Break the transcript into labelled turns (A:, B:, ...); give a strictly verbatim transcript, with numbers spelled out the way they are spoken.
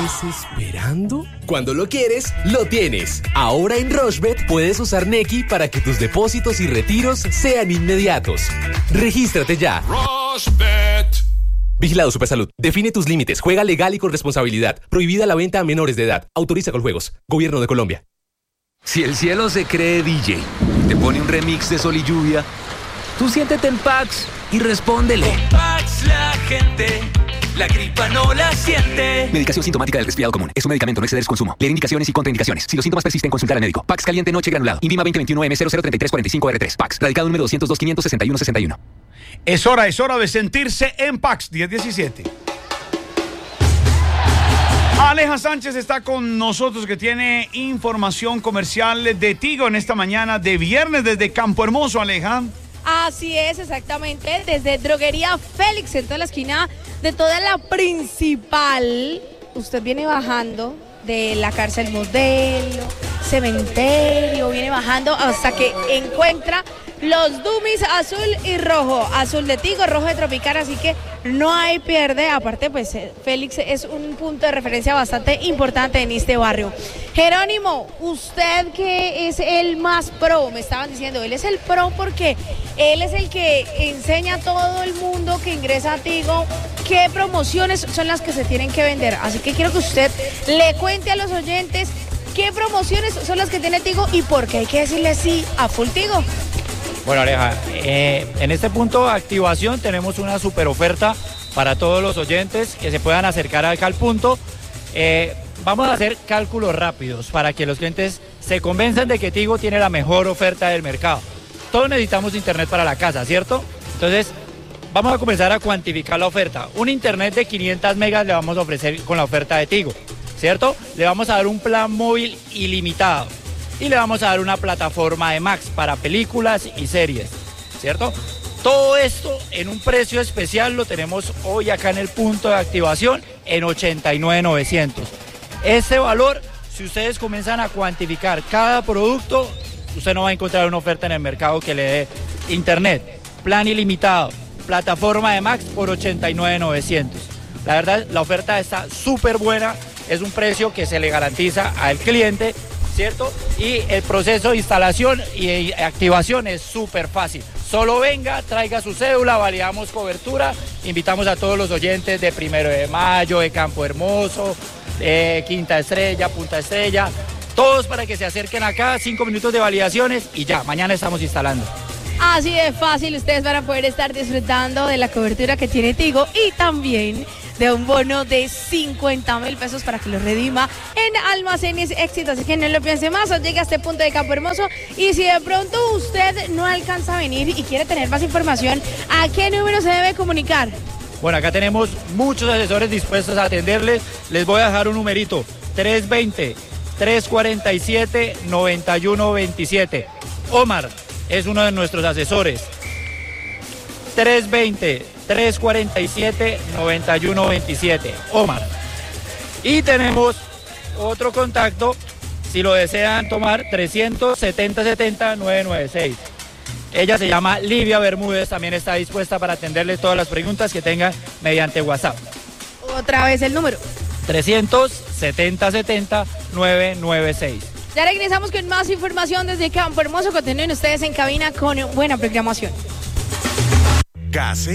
A: ¿Desesperando? Cuando lo quieres, lo tienes. Ahora en Rochebet puedes usar Nequi para que tus depósitos y retiros sean inmediatos. Regístrate ya. Rochebet. Vigilado Supersalud. Define tus límites. Juega legal y con responsabilidad. Prohibida la venta a menores de edad. Autoriza con juegos. Gobierno de Colombia.
B: Si el cielo se cree D J, te pone un remix de Sol y Lluvia, tú siéntete en Pax y respóndele.
C: Con Pax la gente, la gripa no la siente.
B: Medicación sintomática del resfriado común. Es un medicamento, no exceder su consumo. Leer indicaciones y contraindicaciones. Si los síntomas persisten, consultar al médico. Pax caliente noche granulado. Invima veinte veintiuno M cero cero treinta y tres cuarenta y cinco R tres. Pax. Radicado número doscientos dos quinientos sesenta y uno sesenta y uno.
D: Es hora, es hora de sentirse en Pax diez diecisiete. Aleja Sánchez está con nosotros, que tiene información comercial de Tigo en esta mañana de viernes desde Campo Hermoso. Aleja.
E: Así es, exactamente, desde Droguería Félix, en toda la esquina de toda la principal. Usted viene bajando de la cárcel Modelo, Cementerio, viene bajando hasta que encuentra los Dummies azul y rojo, azul de Tigo, rojo de Tropical, así que no hay pierde. Aparte, pues Félix es un punto de referencia bastante importante en este barrio. Jerónimo, usted que es el más pro, me estaban diciendo, él es el pro porque él es el que enseña a todo el mundo que ingresa a Tigo qué promociones son las que se tienen que vender. Así que quiero que usted le cuente a los oyentes qué promociones son las que tiene Tigo y por qué hay que decirle sí a Full Tigo.
F: Bueno, Aleja, eh, en este punto de activación tenemos una super oferta para todos los oyentes que se puedan acercar acá al punto. Eh, vamos a hacer cálculos rápidos para que los clientes se convenzan de que Tigo tiene la mejor oferta del mercado. Todos necesitamos internet para la casa, ¿cierto? Entonces, vamos a comenzar a cuantificar la oferta. Un internet de quinientos megas le vamos a ofrecer con la oferta de Tigo, ¿cierto? Le vamos a dar un plan móvil ilimitado. Y le vamos a dar una plataforma de Max para películas y series, ¿cierto? Todo esto en un precio especial lo tenemos hoy acá en el punto de activación en ochenta y nueve mil novecientos. Este valor, si ustedes comienzan a cuantificar cada producto, usted no va a encontrar una oferta en el mercado que le dé internet, plan ilimitado, plataforma de Max por ochenta y nueve mil novecientos. La verdad, la oferta está súper buena, es un precio que se le garantiza al cliente, ¿cierto? Y el proceso de instalación y activación es súper fácil. Solo venga, traiga su cédula, validamos cobertura, invitamos a todos los oyentes de Primero de Mayo, de Campo Hermoso, de Quinta Estrella, Punta Estrella, todos para que se acerquen acá, cinco minutos de validaciones y ya, mañana estamos instalando.
E: Así de fácil, ustedes van a poder estar disfrutando de la cobertura que tiene Tigo y también de un bono de cincuenta mil pesos para que lo redima en Almacenes Éxito. Así que no lo piense más, o llegue a este punto de Campo Hermoso. Y si de pronto usted no alcanza a venir y quiere tener más información, ¿a qué número se debe comunicar?
F: Bueno, acá tenemos muchos asesores dispuestos a atenderles. Les voy a dejar un numerito, tres veinte, tres cuarenta y siete, noventa y uno veintisiete. Omar es uno de nuestros asesores. tres veinte, tres cuarenta y siete, noventa y uno veintisiete. Omar. Y tenemos otro contacto, si lo desean tomar, trescientos setenta setenta, novecientos noventa y seis. Ella se llama Livia Bermúdez, también está dispuesta para atenderle todas las preguntas que tengan mediante WhatsApp.
E: Otra vez el número.
F: trescientos setenta setenta, novecientos noventa y seis.
E: Ya regresamos con más información desde Campo Hermoso. Continúen ustedes en cabina con buena programación.
G: Gas